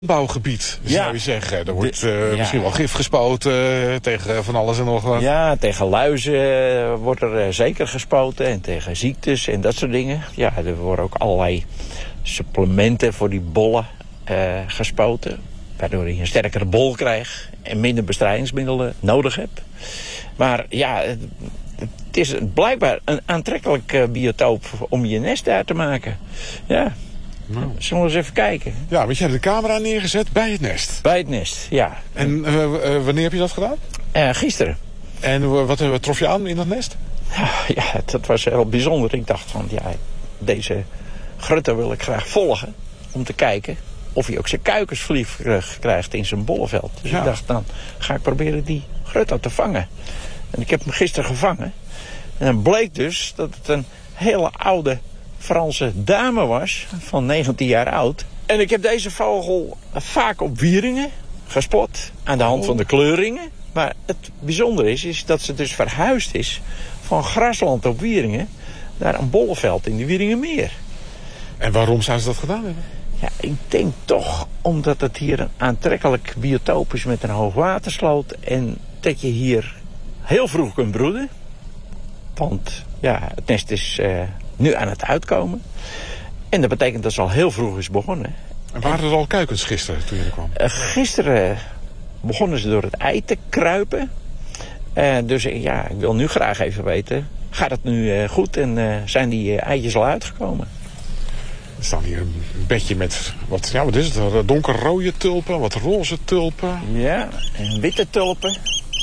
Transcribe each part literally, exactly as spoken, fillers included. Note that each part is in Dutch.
bouwgebied, zou Ja. je zeggen. Er wordt De- uh, ja. misschien wel gif gespoten uh, tegen van alles en nog wat. Ja, tegen luizen uh, wordt er uh, zeker gespoten. En tegen ziektes en dat soort dingen. Ja, er worden ook allerlei supplementen voor die bollen uh, gespoten. Waardoor je een sterkere bol krijgt en minder bestrijdingsmiddelen nodig hebt. Maar ja, het, het is blijkbaar een aantrekkelijk uh, biotoop om je nest daar te maken. Ja. Nou. Zullen we eens even kijken? Ja, want je hebt de camera neergezet bij het nest. Bij het nest, ja. En uh, uh, wanneer heb je dat gedaan? Uh, gisteren. En uh, wat, wat trof je aan in dat nest? Ja, dat was heel bijzonder. Ik dacht van, ja, deze grutter wil ik graag volgen. Om te kijken of hij ook zijn kuikensvlieg krijgt in zijn bollenveld. Dus ja. ik dacht, dan ga ik proberen die grutter te vangen. En ik heb hem gisteren gevangen. En dan bleek dus dat het een hele oude Franse dame was, van negentien jaar oud. En ik heb deze vogel vaak op Wieringen gespot, aan de hand oh. van de kleuringen. Maar het bijzondere is, is dat ze dus verhuisd is van grasland op Wieringen naar een bollenveld in de Wieringenmeer. En waarom zou ze dat gedaan hebben? Ja, ik denk toch omdat het hier een aantrekkelijk biotoop is met een hoogwatersloot. En dat je hier heel vroeg kunt broeden. Want ja, het nest is uh, nu aan het uitkomen. En dat betekent dat ze al heel vroeg is begonnen. En waren er al kuikens gisteren toen je er kwam? Uh, gisteren begonnen ze door het ei te kruipen. Uh, dus uh, ja, ik wil nu graag even weten, gaat het nu uh, goed en uh, zijn die uh, eitjes al uitgekomen? Er staan hier een bedje met, wat, ja, wat is het? Donkerrode tulpen, wat roze tulpen. Ja, en witte tulpen.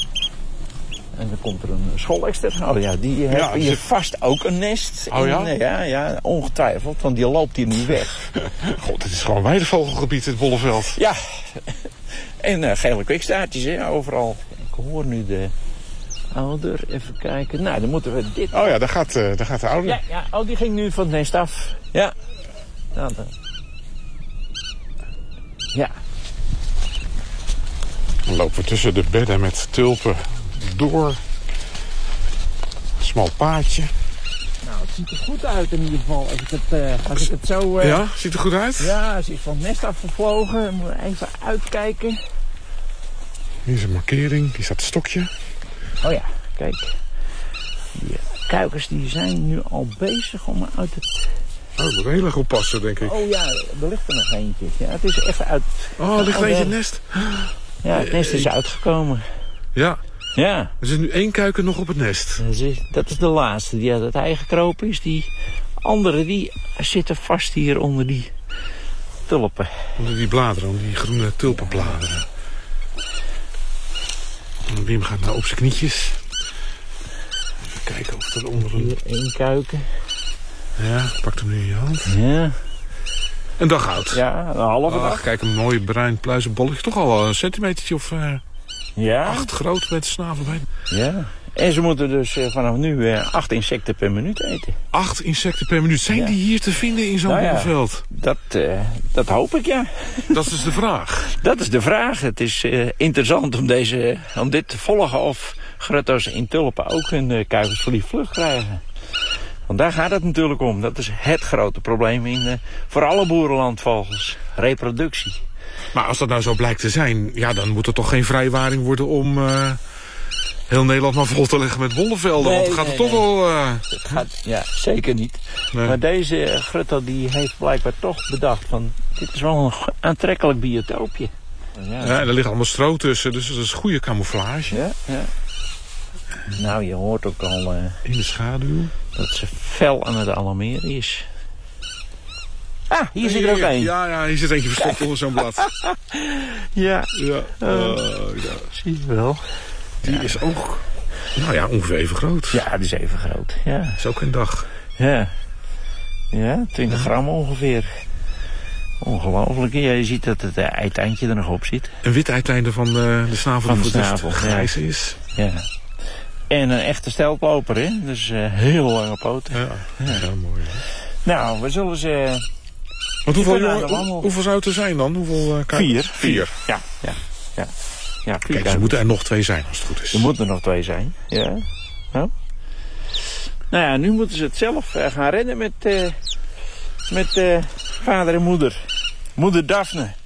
En dan komt er een schoolekster. Oh ja, die heeft ja, hier zit... vast ook een nest. Oh ja? In, ja, ja, ongetwijfeld, want die loopt hier nu weg. God, het is gewoon weidevogelgebied, het Bolleveld. Ja, en uh, gele kwikstaartjes, hè, overal. Ik hoor nu de ouder, even kijken. Nou, dan moeten we dit... Oh ja, daar gaat, uh, daar gaat de ouder. Ja, ja, oh, die ging nu van het nest af. Ja. Nou, dan... Ja. Dan lopen we tussen de bedden met tulpen door. Smal paadje. Nou, het ziet er goed uit in ieder geval. Als ik het, uh, als ik het zo... Uh... Ja, ziet er goed uit? Ja, ze is van het nest afgevlogen. Moet even uitkijken. Hier is een markering. Hier staat het stokje. Oh ja, kijk. Die kuikens die zijn nu al bezig om uit het... Oh, dat moet heel erg oppassen, denk ik. Oh ja, er ligt er nog eentje. Ja, het is echt uit... Oh, er ligt eentje in het nest. Ja, het nest is uitgekomen. Ja. Ja. Er zit nu één kuiken nog op het nest. Dat is, dat is de laatste die uit het ei gekropen is. Die andere die zitten vast hier onder die tulpen. Onder die bladeren, onder die groene tulpenbladeren. En Wim gaat nou op zijn knietjes. Even kijken of er onder een... Hier één kuiken. Ja, pakt hem nu in je hand. Ja. Een dag oud. Ja, een halve dag. Ach, kijk, een mooi bruin pluizenbolletje. Toch al een centimetertje of uh, ja. acht groot met de snavel bij. Ja. En ze moeten dus uh, vanaf nu uh, acht insecten per minuut eten. Acht insecten per minuut. Zijn ja. die hier te vinden in zo'n nou ja, veld? Dat, uh, dat hoop ik, ja. Dat is de vraag. Dat is de vraag. Het is uh, interessant om, deze, om dit te volgen of grutters in tulpen ook hun uh, kuikens voor die vlucht krijgen. Want daar gaat het natuurlijk om. Dat is het grote probleem in, uh, voor alle boerenlandvogels. Reproductie. Maar als dat nou zo blijkt te zijn, ja, dan moet er toch geen vrijwaring worden om uh, heel Nederland maar vol te leggen met bollenvelden. Nee, want het gaat nee, er toch nee. wel... Uh... Het gaat, ja, zeker niet. Nee. Maar deze uh, grutter die heeft blijkbaar toch bedacht van, dit is wel een aantrekkelijk biotoopje. Ja, ja, en er ligt allemaal stro tussen, dus dat is goede camouflage. Ja, ja. Nou, je hoort ook al... Uh, in de schaduw. Dat ze fel aan het alarmeren is. Ah, hier zit er ook één. Ja, ja, hier zit eentje verstopt onder zo'n blad. Ja. Ja. Uh, uh, ja. Zie je wel. Die ja. is ook, nou ja, ongeveer even groot. Ja, die is even groot. Ja. Is ook een dag. Ja. Ja, twintig gram ongeveer. Ongelooflijk. Ja, je ziet dat het uiteindje er nog op zit. Een wit uiteinde van de, de snavel van die de snavel, grijs ja. is. Ja. En een echte steltloper, hè? Dus uh, heel lange poten. Ja, ja. Heel mooi. Hè? Nou, we zullen ze... Want hoeveel, jongen, hoe, hoeveel zou het er zijn dan? Hoeveel, uh, vier. Vier. Ja, ja, ja. ja vier Kijk, er moeten er nog twee zijn als het goed is. Er moeten er nog twee zijn, ja. Nou, nou ja, nu moeten ze het zelf uh, gaan redden met, uh, met uh, vader en moeder. Moeder Daphne.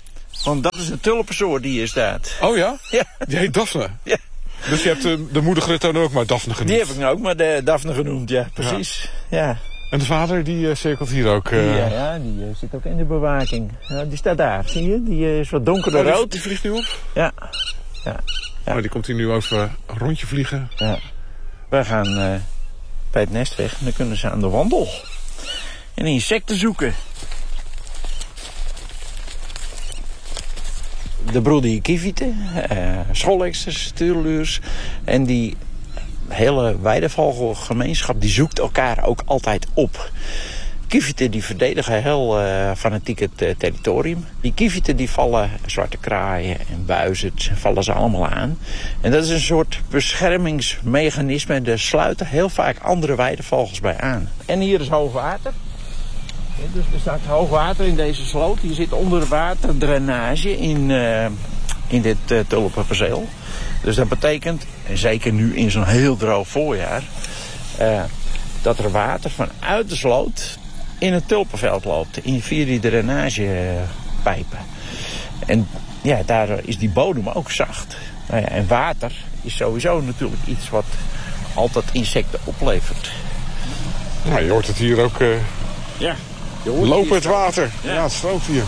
Want dat is een tulpensoort die hier staat. Oh ja? Ja. Die heet Daphne? Ja. Dus je hebt de, de moeder Grutto dan ook maar Daphne genoemd? Die heb ik nou ook maar de Daphne genoemd, ja, precies. Ja. Ja. En de vader, die uh, cirkelt hier ook? Uh... Ja, ja, die uh, zit ook in de bewaking. Ja, die staat daar, zie je? Die uh, is wat donkerder oh, die, rood. Die vliegt nu op? Ja. Ja. Ja. Oh, die komt hier nu over een rondje vliegen. Ja. Wij gaan uh, bij het nest weg en dan kunnen ze aan de wandel. En insecten zoeken. De broeden kievieten, uh, scholexers, tureluurs. En die hele weidevogelgemeenschap die zoekt elkaar ook altijd op. Kievieten die verdedigen heel uh, fanatiek het uh, territorium. Die kievieten die vallen, zwarte kraaien en buizerds, vallen ze allemaal aan. En dat is een soort beschermingsmechanisme. En daar sluiten heel vaak andere weidevogels bij aan. En hier is hoogwater. Ja, dus er staat hoogwater in deze sloot. Die zit onder waterdrainage in, uh, in dit uh, tulpenperceel. Dus dat betekent, en zeker nu in zo'n heel droog voorjaar, uh, dat er water vanuit de sloot in het tulpenveld loopt. In, via die drainagepijpen. En ja, daar is die bodem ook zacht. Nou ja, en water is sowieso natuurlijk iets wat altijd insecten oplevert. Ja, je hoort het hier ook. Uh... Ja. Lopen het water. Ja. ja, het stroomt hier.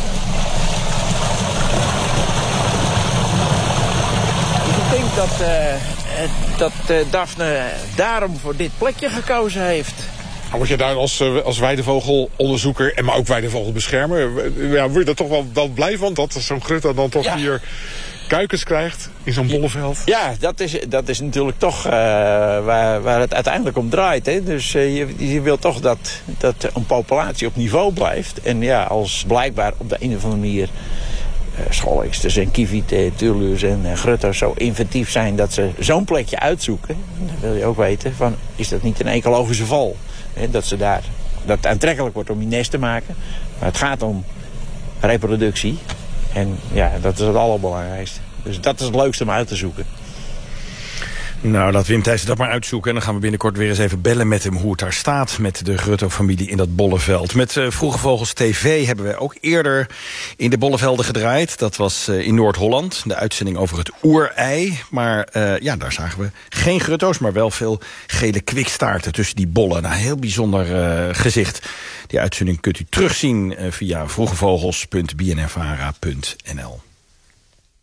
Ik denk dat, uh, dat uh, Daphne daarom voor dit plekje gekozen heeft. Word je daar als, uh, als weidevogelonderzoeker en maar ook weidevogelbeschermer, ja, word je daar toch wel, wel blij van dat zo'n Grutto dan toch ja. hier kuikens krijgt in zo'n bolleveld? Ja, dat is, dat is natuurlijk toch uh, waar, waar het uiteindelijk om draait. Hè? Dus uh, je, je wilt toch dat, dat een populatie op niveau blijft. En ja, als blijkbaar op de een of andere manier uh, scholexters en kievieten, tureluurs en uh, Grutto's zo inventief zijn dat ze zo'n plekje uitzoeken, dan wil je ook weten, van, is dat niet een ecologische val? Hè? Dat ze daar, dat het aantrekkelijk wordt om die nest te maken. Maar het gaat om reproductie. En ja, dat is het allerbelangrijkste. Dus dat is het leukste om uit te zoeken. Nou, laat Wim Thijssen dat maar uitzoeken. En dan gaan we binnenkort weer eens even bellen met hem hoe het daar staat met de Grutto-familie in dat Bolleveld. Met uh, Vroege Vogels T V hebben we ook eerder in de Bollevelden gedraaid. Dat was uh, in Noord-Holland, de uitzending over het oerei. Maar uh, ja, daar zagen we geen Grutto's, maar wel veel gele kwikstaarten tussen die bollen. Nou, heel bijzonder uh, gezicht. Die uitzending kunt u terugzien uh, via vroegevogels punt b n n vara punt n l.